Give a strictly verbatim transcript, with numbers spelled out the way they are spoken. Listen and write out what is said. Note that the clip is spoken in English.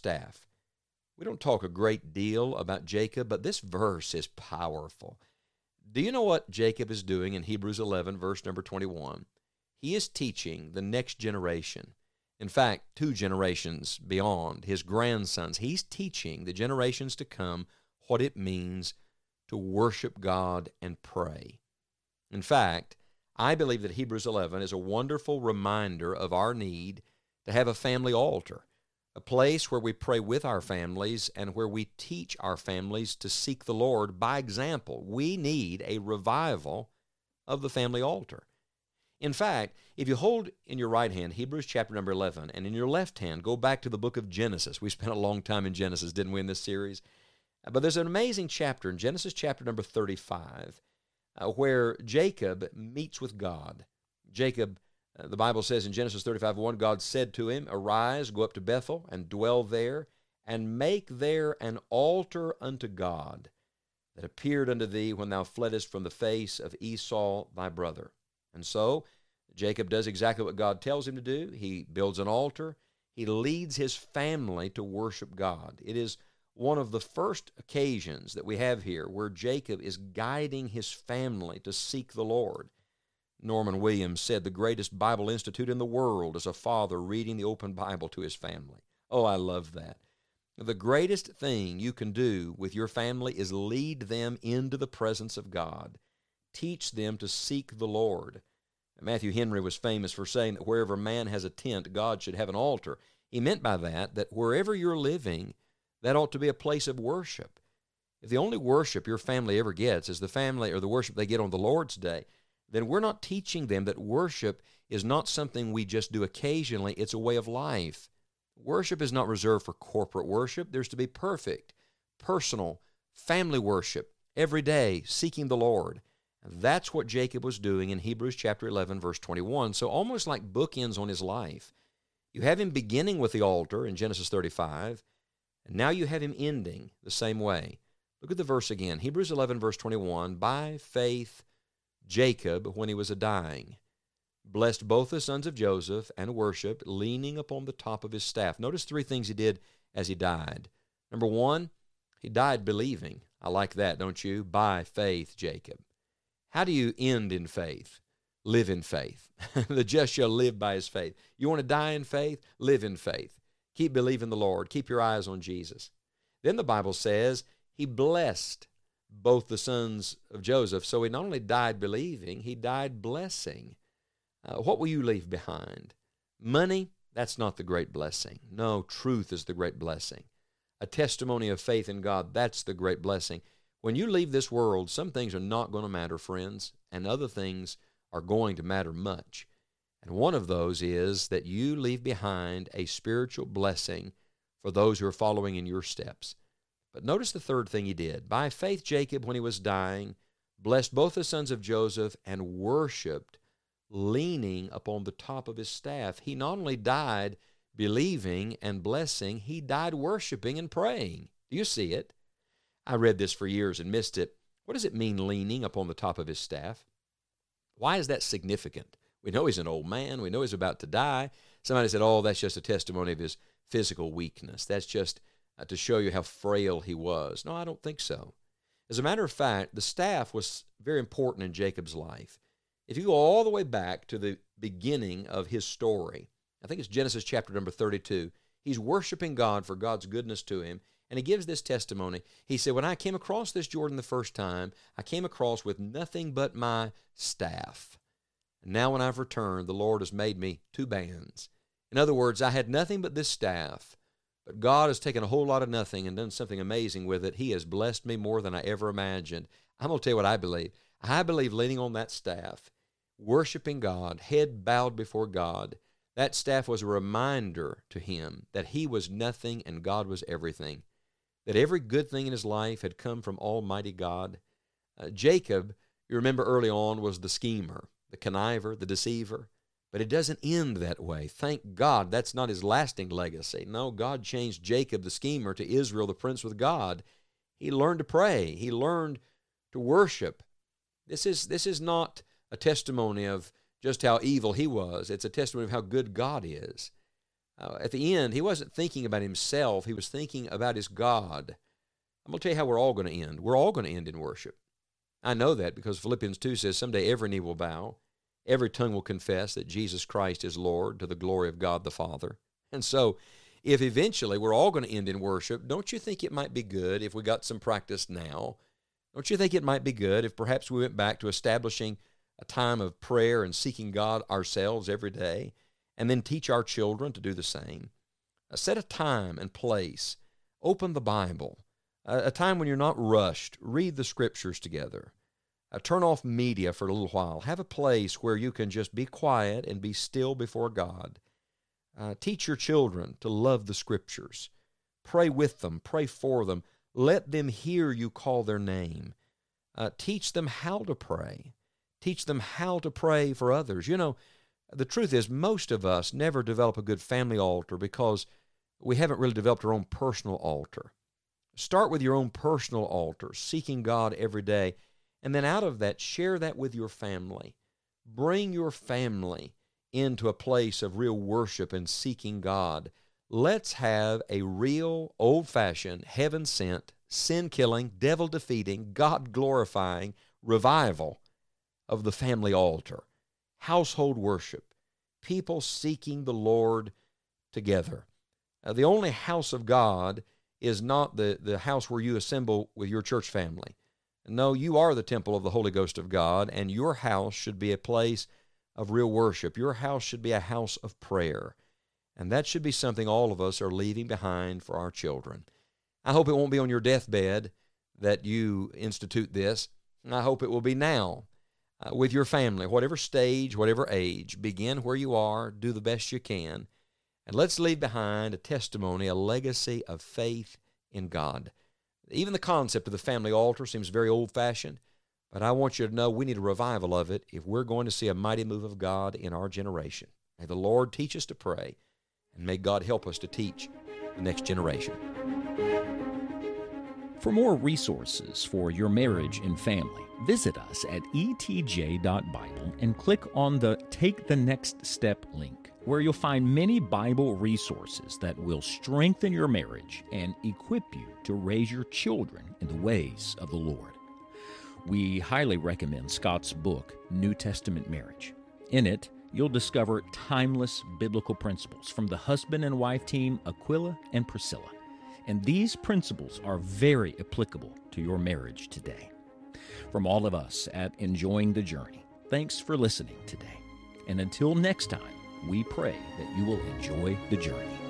staff. We don't talk a great deal about Jacob, but this verse is powerful. Do you know what Jacob is doing in Hebrews eleven, verse number twenty-one? He is teaching the next generation. In fact, two generations beyond, his grandsons. He's teaching the generations to come what it means to worship God and pray. In fact, I believe that Hebrews eleven is a wonderful reminder of our need to have a family altar, a place where we pray with our families and where we teach our families to seek the Lord by example. We need a revival of the family altar. In fact, if you hold in your right hand Hebrews chapter number eleven, and in your left hand go back to the book of Genesis. We spent a long time in Genesis, didn't we, in this series? But there's an amazing chapter in Genesis chapter number thirty-five uh, where Jacob meets with God. Jacob, uh, the Bible says in Genesis thirty-five one, God said to him, "Arise, go up to Bethel, and dwell there, and make there an altar unto God that appeared unto thee when thou fleddest from the face of Esau thy brother." And so Jacob does exactly what God tells him to do. He builds an altar. He leads his family to worship God. It is one of the first occasions that we have here where Jacob is guiding his family to seek the Lord. Norman Williams said the greatest Bible institute in the world is a father reading the open Bible to his family. Oh, I love that. The greatest thing you can do with your family is lead them into the presence of God. Teach them to seek the Lord. Matthew Henry was famous for saying that wherever man has a tent, God should have an altar. He meant by that that wherever you're living, that ought to be a place of worship. If the only worship your family ever gets is the family or the worship they get on the Lord's Day, then we're not teaching them that worship is not something we just do occasionally. It's a way of life. Worship is not reserved for corporate worship. There's to be perfect, personal, family worship every day, seeking the Lord. That's what Jacob was doing in Hebrews chapter eleven, verse twenty-one. So almost like bookends on his life. You have him beginning with the altar in Genesis thirty-five, and now you have him ending the same way. Look at the verse again. Hebrews eleven, verse twenty-one. By faith, Jacob, when he was a-dying, blessed both the sons of Joseph and worshiped, leaning upon the top of his staff. Notice three things he did as he died. Number one, he died believing. I like that, don't you? By faith, Jacob. How do you end in faith? Live in faith. The just shall live by his faith. You want to die in faith? Live in faith. Keep believing the Lord. Keep your eyes on Jesus. Then the Bible says he blessed both the sons of Joseph. So he not only died believing, he died blessing. Uh, what will you leave behind? Money? That's not the great blessing. No, truth is the great blessing. A testimony of faith in God, that's the great blessing. When you leave this world, some things are not going to matter, friends, and other things are going to matter much. And one of those is that you leave behind a spiritual blessing for those who are following in your steps. But notice the third thing he did. By faith, Jacob, when he was dying, blessed both the sons of Joseph and worshiped, leaning upon the top of his staff. He not only died believing and blessing, he died worshiping and praying. Do you see it? I read this for years and missed it. What does it mean, leaning upon the top of his staff? Why is that significant? We know he's an old man. We know he's about to die. Somebody said, oh, that's just a testimony of his physical weakness. That's just uh, to show you how frail he was. No, I don't think so. As a matter of fact, the staff was very important in Jacob's life. If you go all the way back to the beginning of his story, I think it's Genesis chapter number thirty-two, he's worshiping God for God's goodness to him. And he gives this testimony. He said, when I came across this Jordan the first time, I came across with nothing but my staff. And now when I've returned, the Lord has made me two bands. In other words, I had nothing but this staff, but God has taken a whole lot of nothing and done something amazing with it. He has blessed me more than I ever imagined. I'm going to tell you what I believe. I believe leaning on that staff, worshiping God, head bowed before God, that staff was a reminder to him that he was nothing and God was everything. That every good thing in his life had come from Almighty God. Uh, Jacob, you remember early on, was the schemer, the conniver, the deceiver. But it doesn't end that way. Thank God that's not his lasting legacy. No, God changed Jacob, the schemer, to Israel, the prince with God. He learned to pray. He learned to worship. This is, this is not a testimony of just how evil he was. It's a testimony of how good God is. Uh, at the end, he wasn't thinking about himself. He was thinking about his God. I'm going to tell you how we're all going to end. We're all going to end in worship. I know that because Philippians two says someday every knee will bow, every tongue will confess that Jesus Christ is Lord to the glory of God the Father. And so if eventually we're all going to end in worship, don't you think it might be good if we got some practice now? Don't you think it might be good if perhaps we went back to establishing a time of prayer and seeking God ourselves every day, and then teach our children to do the same? Uh, set a time and place. Open the Bible. Uh, a time when you're not rushed. Read the Scriptures together. Uh, turn off media for a little while. Have a place where you can just be quiet and be still before God. Uh, teach your children to love the Scriptures. Pray with them. Pray for them. Let them hear you call their name. Uh, teach them how to pray. Teach them how to pray for others. You know, the truth is most of us never develop a good family altar because we haven't really developed our own personal altar. Start with your own personal altar, seeking God every day, and then out of that, share that with your family. Bring your family into a place of real worship and seeking God. Let's have a real, old-fashioned, heaven-sent, sin-killing, devil-defeating, God-glorifying revival of the family altar. Household worship. People seeking the Lord together. Uh, the only house of God is not the, the house where you assemble with your church family. No, you are the temple of the Holy Ghost of God, and your house should be a place of real worship. Your house should be a house of prayer. And that should be something all of us are leaving behind for our children. I hope it won't be on your deathbed that you institute this. I hope it will be now uh, with your family, whatever stage, whatever age. Begin where you are, do the best you can, and let's leave behind a testimony, a legacy of faith in God. Even the concept of the family altar seems very old-fashioned, but I want you to know we need a revival of it if we're going to see a mighty move of God in our generation. May the Lord teach us to pray, and may God help us to teach the next generation. For more resources for your marriage and family, visit us at e t j dot bible and click on the Take the Next Step link, where you'll find many Bible resources that will strengthen your marriage and equip you to raise your children in the ways of the Lord. We highly recommend Scott's book, New Testament Marriage. In it, you'll discover timeless biblical principles from the husband and wife team Aquila and Priscilla. And these principles are very applicable to your marriage today. From all of us at Enjoying the Journey, thanks for listening today. And until next time, we pray that you will enjoy the journey.